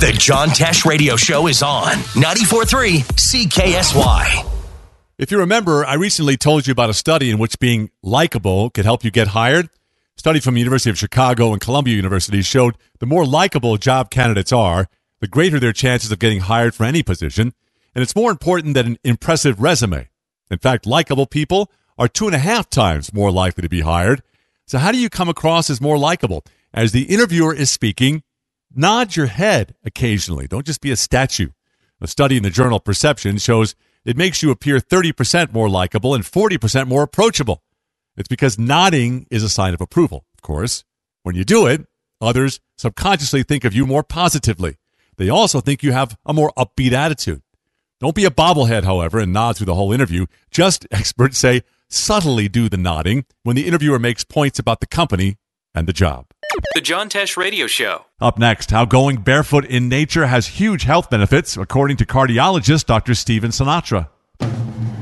The John Tesh Radio Show is on 94.3 CKSY. If you remember, I recently told you about a study in which being likable could help you get hired. A study from the University of Chicago and Columbia University showed the more likable job candidates are, the greater their chances of getting hired for any position. And it's more important than an impressive resume. In fact, likable people are 2.5 times more likely to be hired. So how do you come across as more likable? As the interviewer is speaking, nod your head occasionally. Don't just be a statue. A study in the journal Perception shows it makes you appear 30% more likable and 40% more approachable. It's because nodding is a sign of approval, of course. When you do it, others subconsciously think of you more positively. They also think you have a more upbeat attitude. Don't be a bobblehead, however, and nod through the whole interview. Just, experts say, subtly do the nodding when the interviewer makes points about the company and the job. The John Tesh Radio Show. Up next, how going barefoot in nature has huge health benefits, according to cardiologist Dr. Steven Sinatra.